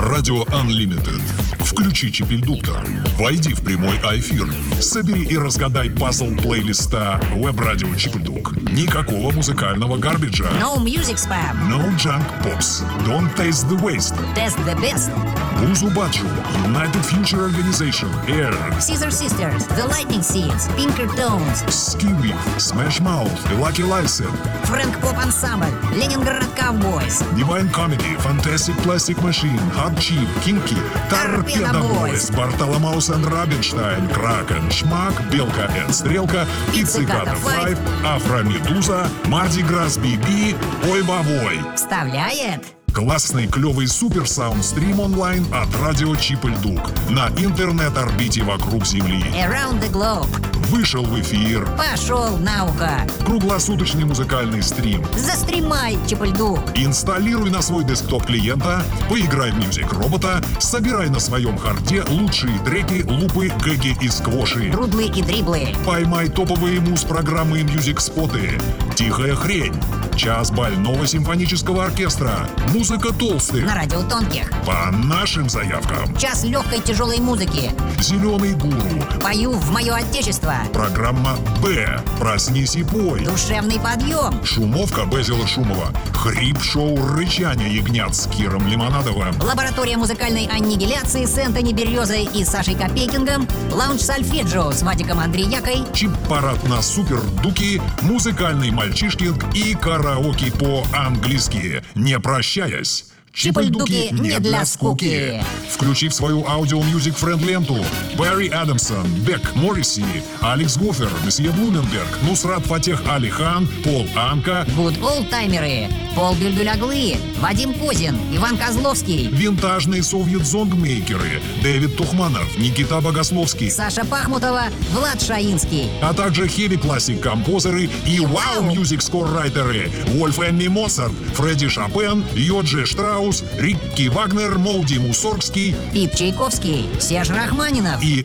Радио Unlimited. Включи Чипельдуктор. Войди в прямой эфир. Собери и разгадай пазл плейлиста веб-радио Чипельдук. Никакого музыкального гарбиджа. No music spam. No junk pops. Don't taste the waste. Test the best. Бузу Баджу, United Future Organization, Air, Scissor Sisters, The Lightning Seeds, Pinkertones, Skiwi, Smash Mouth, Lucky Lyset, Frank Pop Ensemble, Leningrad Cowboys, Divine Comedy, Fantastic Plastic Machine, Hot Chip, Kinky, Torpedo Boys, Бартоломаус and Рабинштайн, Кракен, Шмак, Белка and Стрелка, Пицциката 5, Афромедуза, Марди Грасс BB, Ой Бабой. Вставляет Классный, клевый супер-саундстрим онлайн от радио Чипельдук на интернет-орбите вокруг Земли. Around the Globe. Вышел в эфир. Пошел на ухо. Круглосуточный музыкальный стрим. Застримай, Чипельдук. Инсталируй на свой десктоп клиента, поиграй в мьюзик-робота, собирай на своем харде лучшие треки, лупы, гэги и сквоши. Трудлы и дриблы. Поймай топовые муз-программы и мьюзик-споты. Тихая хрень. Час больного симфонического оркестра. Музыка толстых. На радио тонких. По нашим заявкам. Час легкой тяжелой музыки. Зеленый гуру. Пою в мое отечество. Программа «Б». Проснись и пой. Душевный подъем. Шумовка Безила Шумова. Хрип-шоу «Рычание ягнят» с Киром Лимонадовым. Лаборатория музыкальной аннигиляции с Энтони Березой и Сашей Копейкингом. Лаунж сольфеджио с Вадиком Андреякой. Чип-парад на супер-дуки. Музыкальный мальчишкинг и караоке по-английски. Не прощаясь. Чипельдуки не для скуки. Включи в свою аудио-мьюзик-френд-ленту Барри Адамсон, Бек Морриси, Алекс Гофер, Месье Блуменберг, Нусрат Фатех Али Хан, Пол Анка, Good Old-таймеры. Пол Бюльбюляглы, Вадим Козин, Иван Козловский, винтажные совет-зонгмейкеры Дэвид Тухманов, Никита Богословский, Саша Пахмутова, Влад Шаинский. а также хеви-классик-композеры и вау-мьюзик-скоррайтеры Вольф Эмми Моцарт, Фредди Шопен, Йоджи Штраус, Рикки Вагнер, Молди Мусоргский Пип Чайковский, Серж Рахманинов. и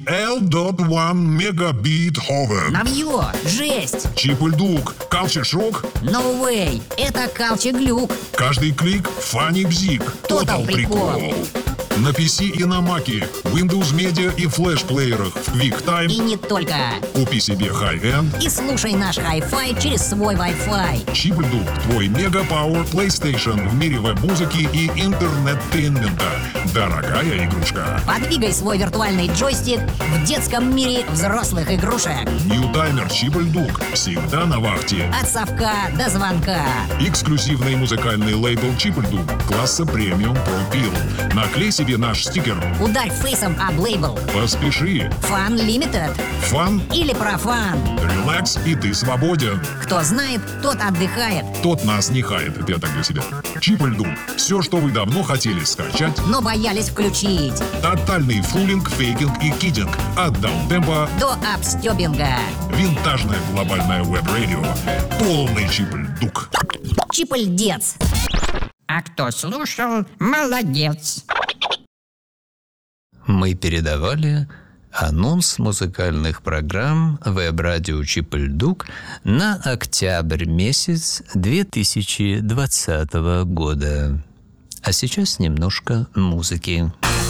L.1 Мегабит Ховен. Навье, жесть, Чипельдук, Culture Shock, no way, это Калчеглюк. каждый клик, фанни бзик, Total прикол. На PC и на Маке, Windows Media и флеш-плеерах в QuickTime. И не только. Купи себе High-End. И слушай наш Hi-Fi через свой Wi-Fi. Чипельдук, твой мега-пауэр PlayStation в мире веб-музыки и интернет-тейнмента. Дорогая игрушка. Подвигай свой виртуальный джойстик в детском мире взрослых игрушек. Ньютаймер Чипельдук. Всегда на вахте. От совка до звонка. Эксклюзивный музыкальный лейбл Чипельдук класса премиум Pro Pill. Наклей себе наш стикер. Ударь фейсом об лейбл. Поспеши. Fun Limited. Фан, Или профан. релакс, и ты свободен. Кто знает, тот отдыхает. Тот нас не хает, это я так для себя. Чипельдук. Все, что вы давно хотели скачать. Но боялись включить. Тотальный фулинг, фейкинг и кидинг. От даунтемпа До апстёбинга. винтажное глобальное веб-радио. Полный Чипельдук. Чипельдец. А кто слушал, молодец. Мы передавали анонс музыкальных программ веб-радио Чипельдук на октябрь месяц 2020 года. А сейчас немножко музыки.